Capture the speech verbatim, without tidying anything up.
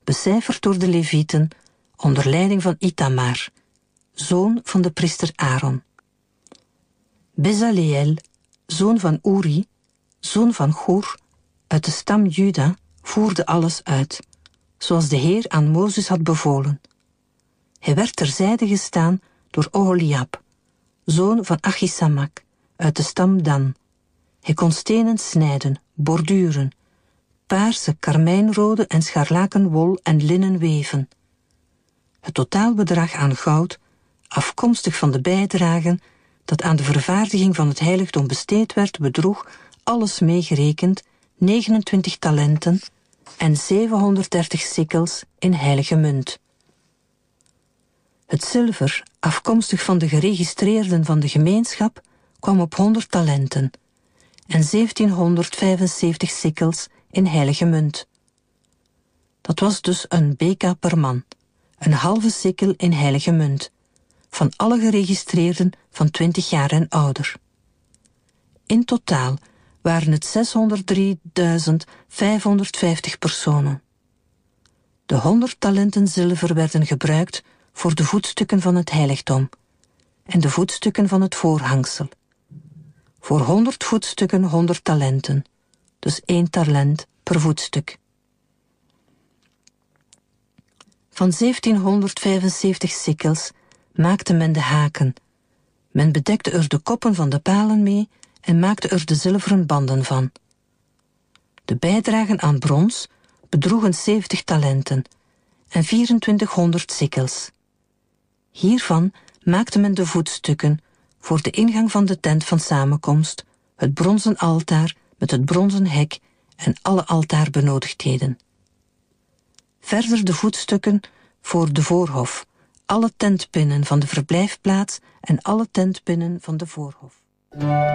becijferd door de Levieten onder leiding van Ithamar, zoon van de priester Aaron. Bezaleel, zoon van Uri, zoon van Goer, uit de stam Juda, voerde alles uit, zoals de Heer aan Mozes had bevolen. Hij werd terzijde gestaan door Oholiab, zoon van Achisamak, uit de stam Dan. Hij kon stenen snijden, borduren, paarse, karmijnrode en scharlakenwol en linnen weven. Het totaalbedrag aan goud, afkomstig van de bijdragen dat aan de vervaardiging van het heiligdom besteed werd, bedroeg, alles meegerekend, negenentwintig talenten en zevenhonderddertig sikkels in heilige munt. Het zilver, afkomstig van de geregistreerden van de gemeenschap, kwam op honderd talenten en zeventienhonderdvijfenzeventig sikkels in heilige munt. Dat was dus een beka per man, een halve sikkel in heilige munt, van alle geregistreerden van twintig jaar en ouder. In totaal waren het zeshonderddrieduizend vijfhonderdvijftig personen. De honderd talenten zilver werden gebruikt voor de voetstukken van het heiligdom en de voetstukken van het voorhangsel. Voor honderd voetstukken honderd talenten, dus één talent per voetstuk. Van zeventienhonderdvijfenzeventig sikkels maakte men de haken. Men bedekte er de koppen van de palen mee en maakte er de zilveren banden van. De bijdragen aan brons bedroegen zeventig talenten en vierentwintighonderd sikkels. Hiervan maakte men de voetstukken voor de ingang van de tent van samenkomst, het bronzen altaar met het bronzen hek en alle altaarbenodigdheden. Verder de voetstukken voor de voorhof, alle tentpinnen van de verblijfplaats en alle tentpinnen van de voorhof.